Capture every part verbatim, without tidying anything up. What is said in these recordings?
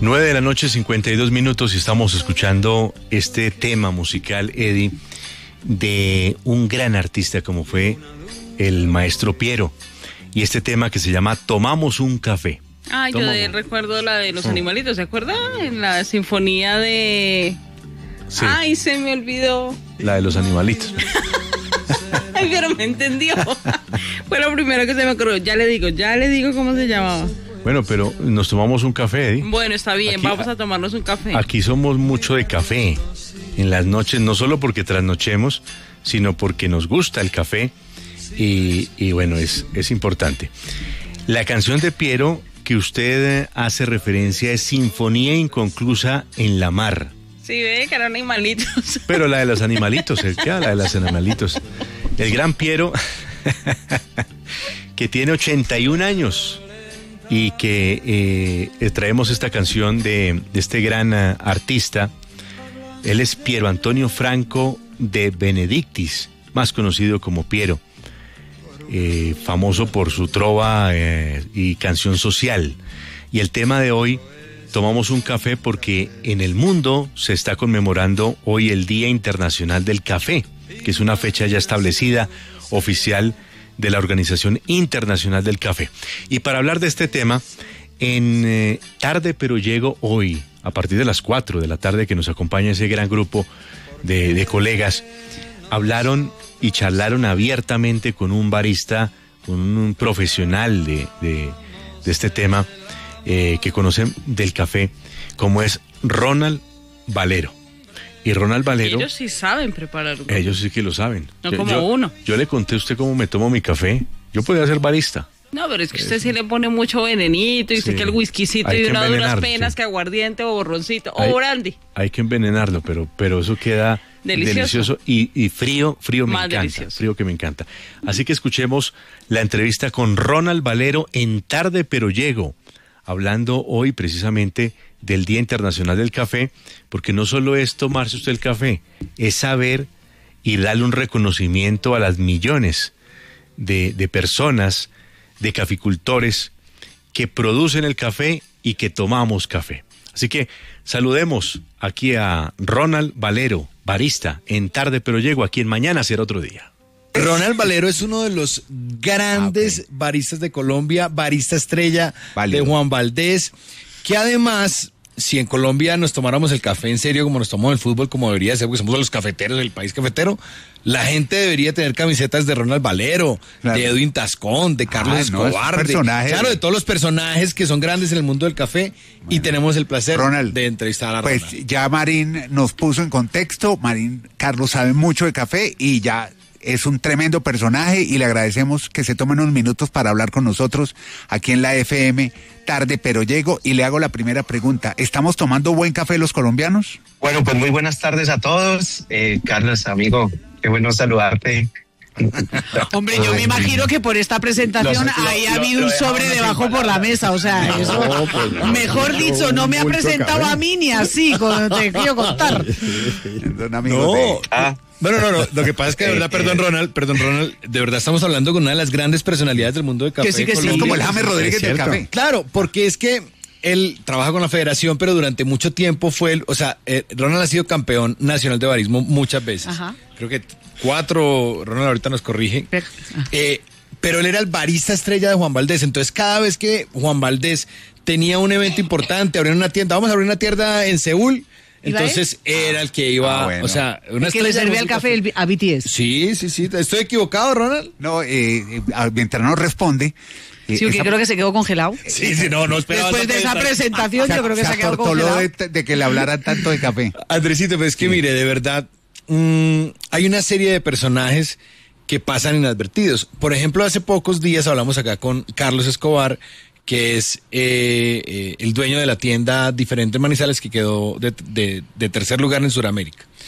nueve de la noche, cincuenta y dos minutos, y estamos escuchando este tema musical, Eddie, de un gran artista como fue el maestro Piero. Y este tema que se llama Tomamos un café. Ah, yo de, recuerdo la de los oh. animalitos, ¿se acuerda? En la sinfonía de... Sí. Ay, se me olvidó. La de los animalitos. Ay, pero me entendió. Fue lo primero que se me ocurrió. Ya le digo, ya le digo cómo se llamaba. Bueno, pero nos tomamos un café, Eddie. Bueno, está bien, aquí, vamos a tomarnos un café. Aquí somos mucho de café en las noches, no solo porque trasnochemos, sino porque nos gusta el café y, y bueno, es, es importante. La canción de Piero que usted hace referencia es Sinfonía Inconclusa en la Mar. Sí, ve que eran animalitos. Pero la de los animalitos, ¿eh? ¿Qué? La de los animalitos. El gran Piero, que tiene ochenta y un años. Y que eh, traemos esta canción de, de este gran uh, artista. Él es Piero Antonio Franco de Benedictis, más conocido como Piero, eh, famoso por su trova eh, y canción social. Y el tema de hoy, tomamos un café porque en el mundo se está conmemorando hoy el Día Internacional del Café, que es una fecha ya establecida, oficial, de la Organización Internacional del Café. Y para hablar de este tema, en eh, Tarde Pero Llego hoy, a partir de las cuatro de la tarde que nos acompaña ese gran grupo de, de colegas, hablaron y charlaron abiertamente con un barista, con un profesional de, de, de este tema, eh, que conocen del café, como es Ronald Valero. Y Ronald Valero... Ellos sí saben preparar un café. Ellos sí que lo saben. No yo, como yo, uno. Yo le conté a usted cómo me tomo mi café. Yo podía ser barista. No, pero es que usted eh, sí le pone mucho venenito y sí, sé que el whiskycito y unas duras penas sí. que aguardiente o borroncito o hay, brandy. Hay que envenenarlo, pero, pero eso queda delicioso, delicioso y, y frío, frío me Más encanta. Delicioso. Frío que me encanta. Así que escuchemos la entrevista con Ronald Valero en Tarde Pero Llego, hablando hoy precisamente del Día Internacional del Café, porque no solo es tomarse usted el café, es saber y darle un reconocimiento a las millones de, de personas, de caficultores que producen el café y que tomamos café. Así que saludemos aquí a Ronald Valero, barista en Tarde Pero Llego, aquí en Mañana Será Otro Día. Ronald Valero es uno de los grandes ah, okay. baristas de Colombia, barista estrella Valero. de Juan Valdez, que además, si en Colombia nos tomáramos el café en serio como nos tomamos el fútbol, como debería ser, porque somos los cafeteros del país cafetero, la gente debería tener camisetas de Ronald Valero, claro. de Edwin Tascón, de Carlos ah, Escobar, no, de, claro, de todos los personajes que son grandes en el mundo del café, bueno, y tenemos el placer Ronald, de entrevistar a Ronald. Pues ya Marín nos puso en contexto, Marín Carlos sabe mucho de café y ya es un tremendo personaje y le agradecemos que se tome unos minutos para hablar con nosotros aquí en la F M Tarde Pero Llego, y le hago la primera pregunta. ¿Estamos tomando buen café los colombianos? Bueno, pues muy buenas tardes a todos. Eh, Carlos, amigo, qué bueno saludarte. Hombre, yo me imagino que por esta presentación lo, ahí lo, ha habido lo, un sobre debajo por la mesa, o sea, no, eso, pues, no, mejor no, dicho, no me ha presentado café. a mí ni así, como te quiero contar. No, de... ah. Bueno, no, no, lo que pasa es que de verdad, perdón Ronald, perdón Ronald, de verdad estamos hablando con una de las grandes personalidades del mundo del café. Que sí, que sí, es como el James Rodríguez del café. Claro, porque es que él trabaja con la federación, pero durante mucho tiempo fue, el, o sea, eh, Ronald ha sido campeón nacional de barismo muchas veces. Ajá. Creo que cuatro, Ronald ahorita nos corrige. Eh, pero él era el barista estrella de Juan Valdez, entonces cada vez que Juan Valdez tenía un evento importante, abrir una tienda, vamos a abrir una tienda en Seúl, entonces era el que iba, ah, bueno. o sea, una el que le servía el café el, a B T S. Sí, sí, sí. ¿Estoy equivocado, Ronald? No, eh, mientras no responde. Eh, sí, porque esa... creo que se quedó congelado. Sí, sí, no, no esperaba. Después de esa presentación, yo creo que se, se quedó congelado. De, de que le hablaran tanto de café. Andresito, pues es que sí. mire, de verdad, mmm, hay una serie de personajes que pasan inadvertidos. Por ejemplo, hace pocos días hablamos acá con Carlos Escobar, que es eh, eh, el dueño de la tienda Diferentes Manizales, que quedó de, de, de tercer lugar en Sudamérica.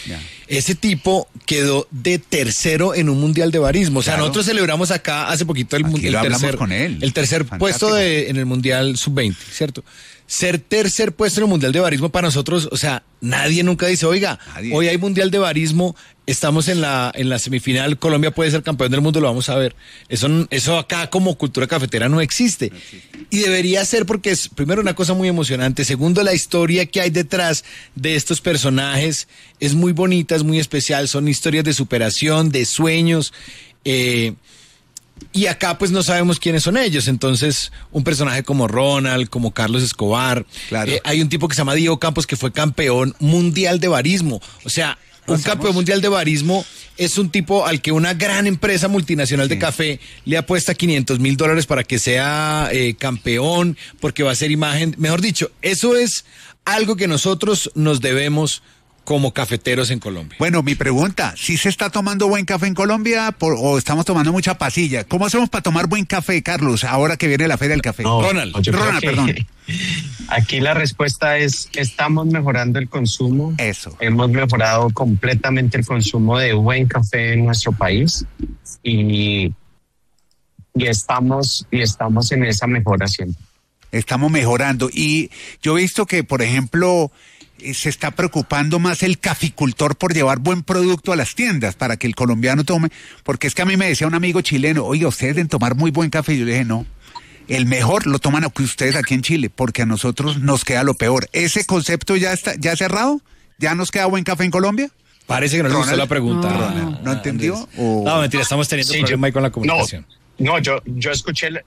Yeah. Ese tipo quedó de tercero en un mundial de barismo. O sea, claro. Nosotros celebramos acá hace poquito el, Aquí el lo tercer, con él. el tercer puesto de, en el mundial sub veinte, ¿cierto? Ser tercer puesto en el mundial de barismo para nosotros, o sea, nadie nunca dice, oiga, nadie. Hoy hay mundial de barismo, estamos en la en la semifinal, Colombia puede ser campeón del mundo, lo vamos a ver. Eso, eso acá como cultura cafetera no existe. no existe. Y debería ser porque es, primero, una cosa muy emocionante, segundo, la historia que hay detrás de estos personajes es muy bonita, es muy especial, son historias de superación, de sueños, eh... Y acá pues no sabemos quiénes son ellos, entonces un personaje como Ronald, como Carlos Escobar, claro. eh, hay un tipo que se llama Diego Campos que fue campeón mundial de barismo, o sea, un ¿Pasamos? campeón mundial de barismo es un tipo al que una gran empresa multinacional sí. de café le apuesta quinientos mil dólares para que sea eh, campeón, porque va a ser imagen, mejor dicho, eso es algo que nosotros nos debemos como cafeteros en Colombia. Bueno, mi pregunta, ¿sí se está tomando buen café en Colombia por, o estamos tomando mucha pasilla? ¿Cómo hacemos para tomar buen café, Carlos, ahora que viene la Feria del Café? No, Ronald, Ronald, perdón. Aquí la respuesta es, estamos mejorando el consumo. Eso. Hemos mejorado completamente el consumo de buen café en nuestro país y, y, estamos, y estamos en esa mejora siempre. Estamos mejorando y yo he visto que, por ejemplo, se está preocupando más el caficultor por llevar buen producto a las tiendas para que el colombiano tome, porque es que a mí me decía un amigo chileno, oye, ustedes deben tomar muy buen café, y yo le dije, no, el mejor lo toman ustedes aquí en Chile, porque a nosotros nos queda lo peor. ¿Ese concepto ya está ya cerrado? ¿Ya nos queda buen café en Colombia? Parece que no le gustó la pregunta. No, Ronald, ¿no entendió? O... No, mentira, estamos teniendo sí, problema yo, ahí con la comunicación. No, no yo, yo escuché... El...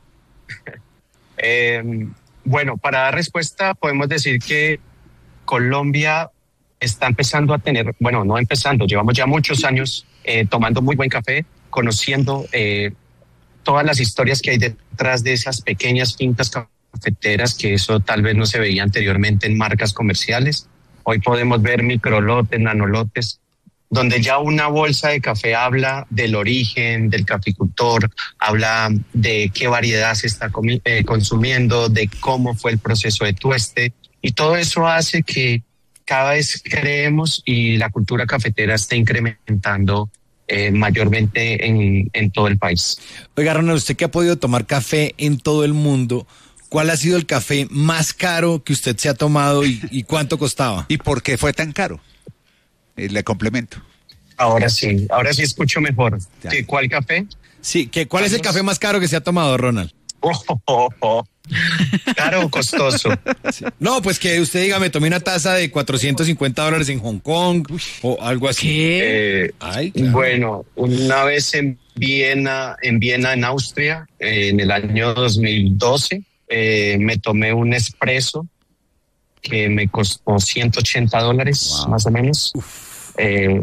eh, bueno, para dar respuesta podemos decir que Colombia está empezando a tener, bueno, no empezando, llevamos ya muchos años eh, tomando muy buen café, conociendo eh, todas las historias que hay detrás de esas pequeñas fincas cafeteras, que eso tal vez no se veía anteriormente en marcas comerciales. Hoy podemos ver microlotes, nanolotes, donde ya una bolsa de café habla del origen del caficultor, habla de qué variedad se está comi- eh, consumiendo, de cómo fue el proceso de tueste. Y todo eso hace que cada vez creemos y la cultura cafetera está incrementando eh, mayormente en, en todo el país. Oiga, Ronald, usted que ha podido tomar café en todo el mundo, ¿cuál ha sido el café más caro que usted se ha tomado y, y cuánto costaba? ¿Y por qué fue tan caro? Eh, le complemento. Ahora sí, ahora sí escucho mejor. ¿Qué, ¿Cuál café? Sí, ¿qué, ¿cuál es el café más caro que se ha tomado, Ronald? Oh, oh, oh. ¿Caro o costoso? Sí. No, pues que usted diga, me tomé una taza de cuatrocientos cincuenta dólares en Hong Kong o algo así. Eh, Ay, claro. Bueno, una vez en Viena, en Viena, en Austria, eh, en el año dos mil doce, eh, me tomé un espresso que me costó ciento ochenta dólares, wow. más o menos, eh,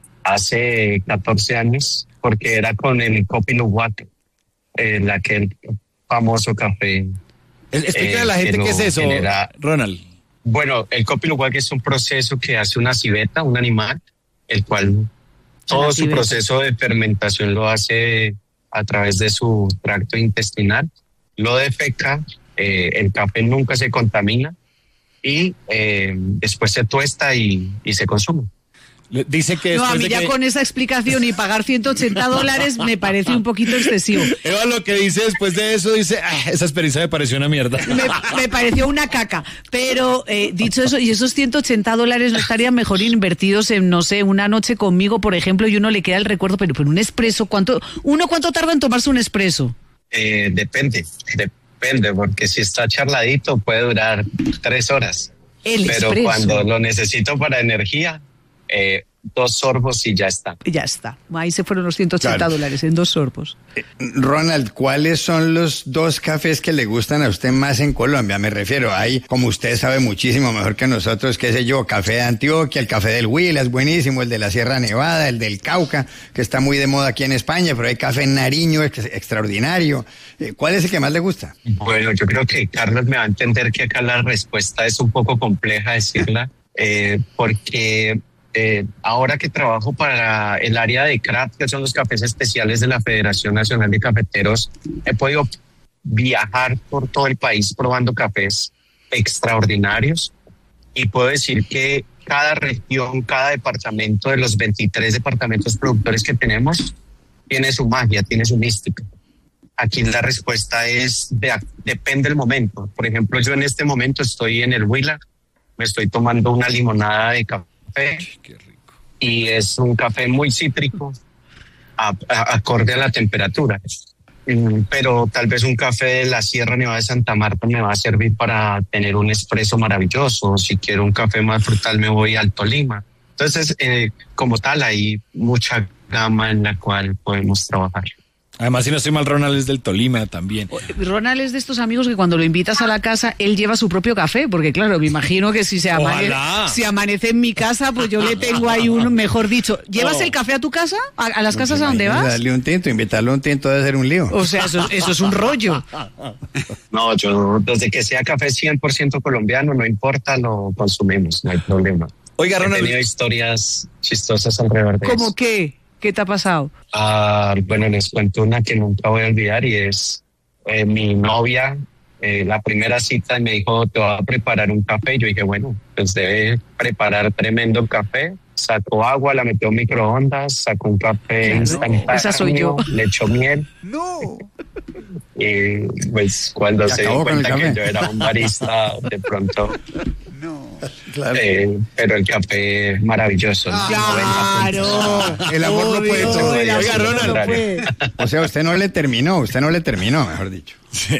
hace catorce años, porque era con el Kopi Luwak, eh, la que el famoso café. Explícale eh, a la gente qué es eso, genera... Ronald. Bueno, el Kopi Luwak es un proceso que hace una civeta, un animal, el cual todo su proceso de fermentación lo hace a través de su tracto intestinal, lo defeca, eh, el café nunca se contamina y eh, después se tuesta y, y se consume. Dice que no, a mí ya que... con esa explicación y pagar ciento ochenta dólares me parece un poquito excesivo. Eva lo que dice después de eso, dice, ah, esa experiencia me pareció una mierda. Me, me pareció una caca. Pero eh, dicho eso, ¿y esos ciento ochenta dólares no estarían mejor invertidos en, no sé, una noche conmigo, por ejemplo, y uno le queda el recuerdo, pero por un espresso, ¿cuánto, uno cuánto tarda en tomarse un espresso? Eh, depende, depende, porque si está charladito puede durar tres horas. El pero espresso. Cuando lo necesito para energía... Eh, dos sorbos y ya está. Ya está. Ahí se fueron los ciento ochenta claro. dólares en dos sorbos. Eh, Ronald, ¿cuáles son los dos cafés que le gustan a usted más en Colombia? Me refiero, hay, como usted sabe muchísimo mejor que nosotros, qué sé yo, café de Antioquia, el café del Huila es buenísimo, el de la Sierra Nevada, el del Cauca, que está muy de moda aquí en España, pero hay café en Nariño, ex extraordinario. ¿Cuál es el que más le gusta? Bueno, yo creo que Carlos me va a entender que acá la respuesta es un poco compleja decirla, eh, porque... Eh, ahora que trabajo para el área de craft, que son los cafés especiales de la Federación Nacional de Cafeteros, he podido viajar por todo el país probando cafés extraordinarios y puedo decir que cada región, cada departamento de los veintitrés departamentos productores que tenemos tiene su magia, tiene su mística. Aquí la respuesta es, de, depende del momento. Por ejemplo, yo en este momento estoy en el Huila, me estoy tomando una limonada de café. Qué rico. Y es un café muy cítrico, a, a, acorde a la temperatura. Pero tal vez un café de la Sierra Nevada de Santa Marta me va a servir para tener un espresso maravilloso. Si quiero un café más frutal me voy al Tolima. Entonces, eh, como tal, hay mucha gama en la cual podemos trabajar. Además, si no estoy mal, Ronald es del Tolima también. Ronald es de estos amigos que cuando lo invitas a la casa, él lleva su propio café, porque claro, me imagino que si se amanece, si amanece en mi casa, pues yo le tengo ahí uno, mejor dicho. ¿Llevas oh. el café a tu casa? ¿A, a las casas a donde vas? Darle un tinto, invitarle un tinto debe ser un lío. O sea, eso, eso es un rollo. No, yo desde que sea café cien por ciento colombiano, no importa, lo consumimos, no hay problema. Oiga, Ronald. He tenido historias chistosas alrededor de eso. ¿Cómo qué? ¿Qué te ha pasado? Uh, bueno, les cuento una que nunca voy a olvidar y es eh, mi novia, eh, la primera cita, me dijo, te voy a preparar un café. Yo dije, bueno, pues debe preparar tremendo café. Sacó agua, la metió en microondas, sacó un café instantáneo. Esa soy yo. Le echó miel. No. Y pues cuando se dio cuenta que yo era un barista, de pronto... Claro. Eh, pero el café es maravilloso. Ah, claro. El amor no puede todo. Oiga, Ronald. Puede. O sea, usted no le terminó, usted no le terminó, mejor dicho. Sí.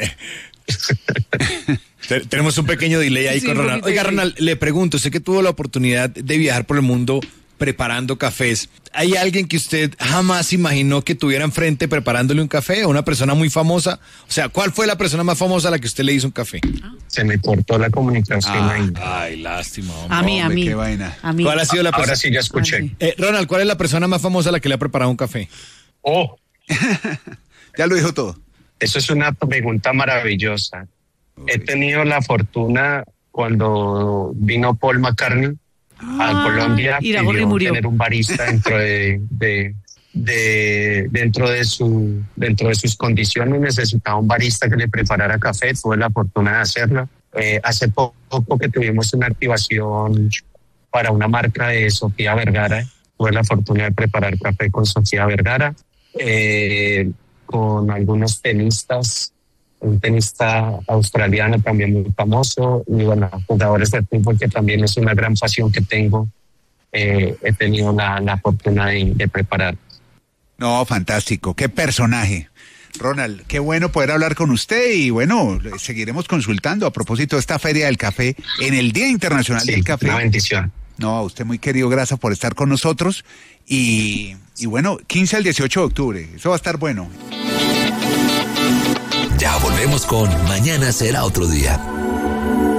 Tenemos un pequeño delay ahí sí, con Ronald. Oiga, Ronald, le pregunto, sé que tuvo la oportunidad de viajar por el mundo preparando cafés. ¿Hay alguien que usted jamás imaginó que tuviera enfrente preparándole un café? ¿O una persona muy famosa? O sea, ¿cuál fue la persona más famosa a la que usted le hizo un café? Se me cortó la comunicación ah, ahí. Ay, lástima. Hombre. A mí, a mí. Qué vaina. A mí. ¿Cuál ha sido la Ahora persona? sí ya escuché. Ah, sí. Eh, Ronald, ¿cuál es la persona más famosa a la que le ha preparado un café? Oh. Ya lo dijo todo. Eso es una pregunta maravillosa. Uy. He tenido la fortuna cuando vino Paul McCartney a Colombia y murió. Tener un barista dentro de, de, de dentro de su dentro de sus condiciones. Necesitaba un barista que le preparara café. Tuve la fortuna de hacerlo. Eh, hace poco que tuvimos una activación para una marca de Sofía Vergara. Tuve la fortuna de preparar café con Sofía Vergara, eh, con algunos tenistas, un tenista australiano también muy famoso, y bueno, jugadores de fútbol, que también es una gran pasión que tengo. Eh, he tenido la, la fortuna de, de preparar. No, fantástico, qué personaje. Ronald, qué bueno poder hablar con usted y bueno, seguiremos consultando a propósito de esta Feria del Café en el Día Internacional sí, del Café. Una bendición. No, a usted muy querido, gracias por estar con nosotros y, y bueno, quince al dieciocho de octubre, eso va a estar bueno. Ya volvemos con Mañana será otro día.